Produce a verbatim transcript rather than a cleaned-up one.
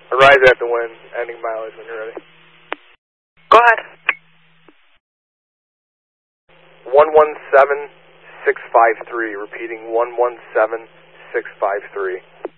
Arrive at the wind, ending mileage when you're ready. Go ahead. one one seven six five three, repeating one one seven six five three.